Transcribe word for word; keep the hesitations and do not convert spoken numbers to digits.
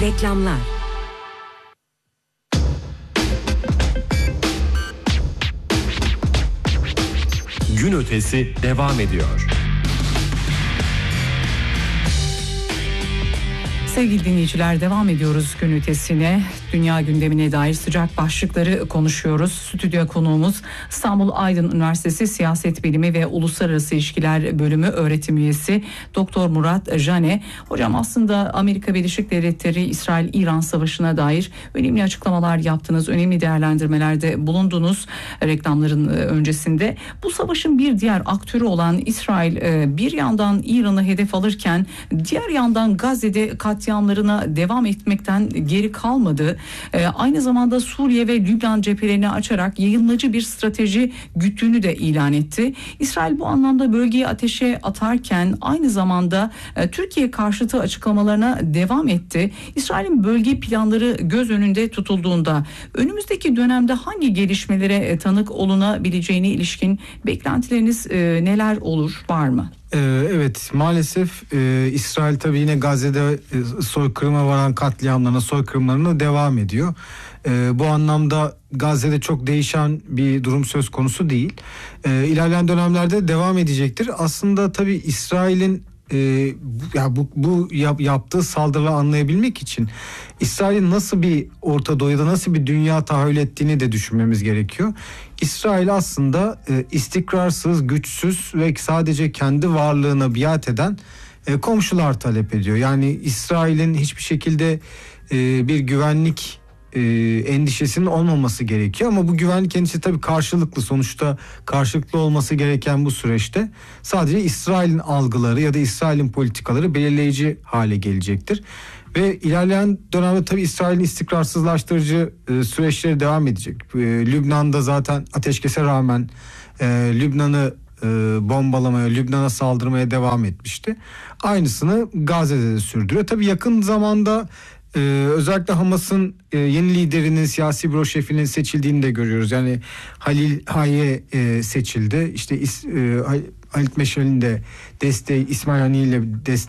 Reklamlar. Gün ötesi devam ediyor. Sevgili dinleyiciler, devam ediyoruz gün ötesine. Dünya gündemine dair sıcak başlıkları konuşuyoruz. Stüdyo konuğumuz İstanbul Aydın Üniversitesi Siyaset Bilimi ve Uluslararası İlişkiler Bölümü öğretim üyesi Doktor Murat Jane. Hocam, aslında Amerika Birleşik Devletleri İsrail-İran Savaşı'na dair önemli açıklamalar yaptınız, önemli değerlendirmelerde bulundunuz reklamların öncesinde. Bu savaşın bir diğer aktörü olan İsrail bir yandan İran'ı hedef alırken diğer yandan Gazze'de katliamlarına devam etmekten geri kalmadı. Ee, aynı zamanda Suriye ve Lübnan cephelerini açarak yayılmacı bir strateji güttüğünü de ilan etti. İsrail bu anlamda bölgeyi ateşe atarken aynı zamanda e, Türkiye karşıtı açıklamalarına devam etti. İsrail'in bölge planları göz önünde tutulduğunda önümüzdeki dönemde hangi gelişmelere e, tanık olunabileceğine ilişkin beklentileriniz e, neler olur, var mı? Evet, maalesef e, İsrail tabii yine Gazze'de e, soykırıma varan katliamlarına, soykırımlarına devam ediyor. E, bu anlamda Gazze'de çok değişen bir durum söz konusu değil. E, ilerleyen dönemlerde devam edecektir. Aslında tabii İsrail'in e, ya bu, bu yap, yaptığı saldırıları anlayabilmek için İsrail'in nasıl bir Orta Doğu'da nasıl bir dünya tahayyül ettiğini de düşünmemiz gerekiyor. İsrail aslında e, istikrarsız, güçsüz ve sadece kendi varlığına biat eden e, komşular talep ediyor. Yani İsrail'in hiçbir şekilde e, bir güvenlik e, endişesinin olmaması gerekiyor. Ama bu güvenlik endişesi tabii karşılıklı, sonuçta karşılıklı olması gereken bu süreçte sadece İsrail'in algıları ya da İsrail'in politikaları belirleyici hale gelecektir. Ve ilerleyen dönemde tabii İsrail'in istikrarsızlaştırıcı e, süreçleri devam edecek. E, Lübnan'da zaten ateşkese rağmen e, Lübnan'ı e, bombalamaya, Lübnan'a saldırmaya devam etmişti. Aynısını Gazze'de de sürdürüyor. Tabii yakın zamanda e, özellikle Hamas'ın e, yeni liderinin, siyasi büro şefinin seçildiğini de görüyoruz. Yani Halil Haye e, seçildi. İşte e, Halit Meşal'in de desteği, İsmail Haniyeh ile desteği